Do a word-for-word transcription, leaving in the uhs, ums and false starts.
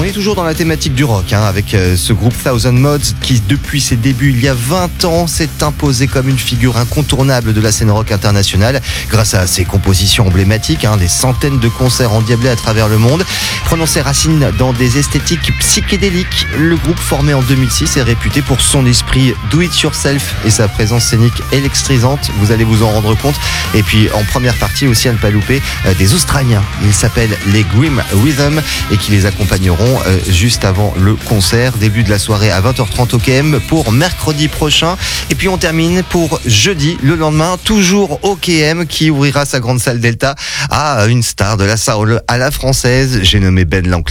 On est toujours dans la thématique du rock, hein, avec euh, ce groupe Thousand Mods qui, depuis ses débuts il y a vingt ans, s'est imposé comme une figure incontournable de la scène rock internationale grâce à ses compositions emblématiques, hein, des centaines de concerts endiablés à travers le monde. Prenant ses racines dans des esthétiques psychédéliques, le groupe formé en deux mille six est réputé pour son esprit do-it-yourself et sa présence scénique électrisante, vous allez vous en rendre compte. Et puis en première partie aussi à ne pas louper, euh, des Australiens, ils s'appellent les Grim Rhythm et qui les accompagneront Euh, juste avant le concert, début de la soirée à vingt heures trente au K M pour mercredi prochain. Et puis on termine pour jeudi, le lendemain, toujours au K M qui ouvrira sa grande salle Delta à une star de la soul à la française, j'ai nommé Ben Lankley.